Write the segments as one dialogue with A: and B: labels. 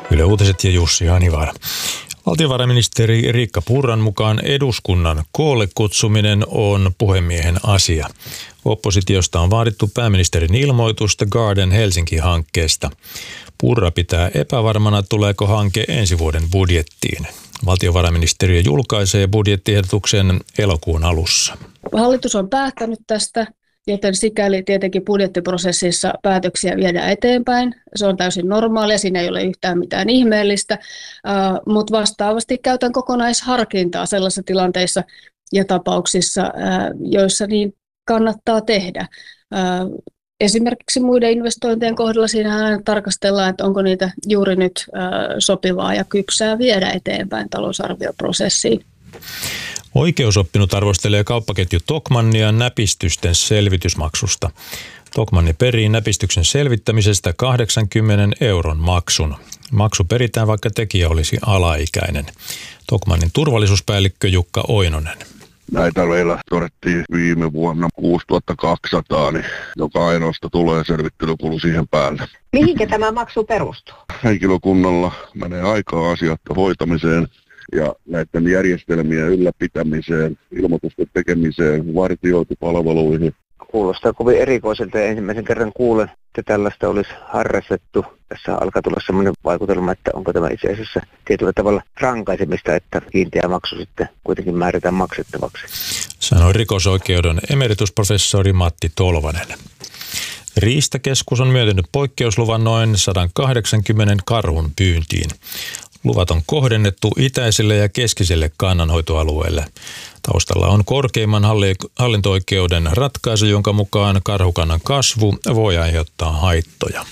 A: Yle Uutiset ja Jussi Hanivaara. Valtiovarainministeri Riikka Purran mukaan eduskunnan koolle kutsuminen on puhemiehen asia. Oppositiosta on vaadittu pääministerin ilmoitusta Garden Helsinki-hankkeesta. Purra pitää epävarmana, tuleeko hanke ensi vuoden budjettiin. Valtiovarainministeriö julkaisee budjettiehdotuksen elokuun alussa.
B: Hallitus on päättänyt tästä, joten sikäli tietenkin budjettiprosessissa päätöksiä viedään eteenpäin. Se on täysin normaalia, siinä ei ole yhtään mitään ihmeellistä, mutta vastaavasti käytän kokonaisharkintaa sellaisissa tilanteissa ja tapauksissa, joissa niin kannattaa tehdä. Esimerkiksi muiden investointien kohdalla siinä tarkastellaan, että onko niitä juuri nyt sopivaa ja kypsää viedä eteenpäin talousarvioprosessiin.
A: Oikeusoppinut arvostelee kauppaketju Tokmannia näpistysten selvitysmaksusta. Tokmanni perii näpistyksen selvittämisestä 80 € maksun. Maksu peritään, vaikka tekijä olisi alaikäinen. Tokmannin turvallisuuspäällikkö Jukka Oinonen.
C: Näitä meillä todettiin viime vuonna 6200, niin joka ainoasta tulee selvittelykulu siihen päälle.
D: Mihinkä tämä maksu perustuu?
C: Henkilökunnalla menee aikaa asioiden hoitamiseen ja näiden järjestelmien ylläpitämiseen, ilmoitusten tekemiseen, vartiointipalveluihin.
D: Kuulostaa kovin erikoiselta ja ensimmäisen kerran kuulen, että tällaista olisi harrastettu. Tässä alkaa tulla sellainen vaikutelma, että onko tämä itse asiassa tietyllä tavalla rankaisemista, että kiinteä maksu sitten kuitenkin määritään maksettavaksi.
A: Sanoi rikosoikeuden emeritusprofessori Matti Tolvanen. Riistakeskus on myöntänyt poikkeusluvan noin 180 karhun pyyntiin. Luvat on kohdennettu itäiselle ja keskiselle kannanhoitoalueelle. Taustalla on korkeimman hallinto-oikeuden ratkaisu, jonka mukaan karhukannan kasvu voi aiheuttaa haittoja.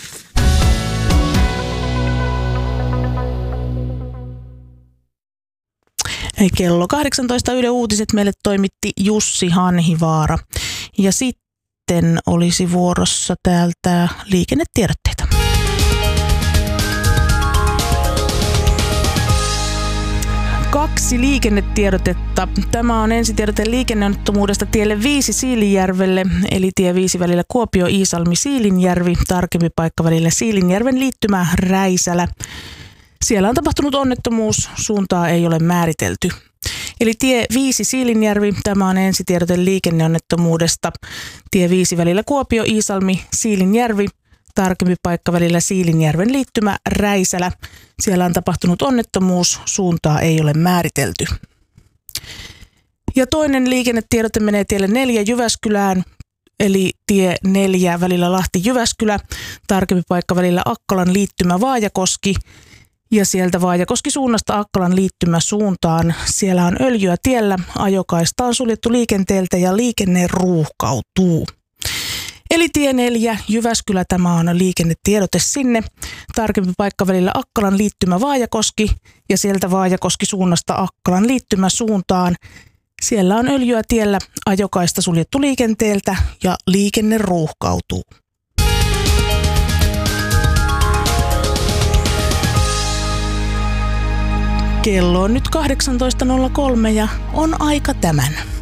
E: Kello 18 Yle Uutiset meille toimitti Jussi Hanhivaara. Ja sitten olisi vuorossa täältä liikennetiedotteita. Kaksi liikennetiedotetta. Tämä on ensitiedote liikenneonnettomuudesta tielle 5 Siilinjärvelle, eli tie 5 välillä Kuopio-Iisalmi-Siilinjärvi, tarkempi paikka välillä Siilinjärven liittymä Räisälä. Siellä on tapahtunut onnettomuus, suuntaa ei ole määritelty. Eli tie 5 Siilinjärvi, tämä on ensitiedote liikenneonnettomuudesta. Tie 5 välillä Kuopio-Iisalmi-Siilinjärvi, tarkempi paikka välillä Siilinjärven liittymä Räisälä. Siellä on tapahtunut onnettomuus, suuntaa ei ole määritelty. Ja toinen liikennetiedote menee tielle 4 Jyväskylään, eli tie 4 välillä Lahti-Jyväskylä, tarkempi paikka välillä Akkolan liittymä Vaajakoski. Ja sieltä Vaajakoski suunnasta Akkolan liittymä suuntaan. Siellä on öljyä tiellä, ajokaista on suljettu liikenteeltä ja liikenne ruuhkautuu. Eli tie 4 Jyväskylä, tämä on liikennetiedote sinne. Tarkempi paikka välillä Akkolan liittymä Vaajakoski ja sieltä Vaajakoski suunnasta Akkolan liittymä suuntaan. Siellä on öljyä tiellä, ajokaista suljettu liikenteeltä ja liikenne ruuhkautuu. Kello on nyt 18.03 ja on aika tämän.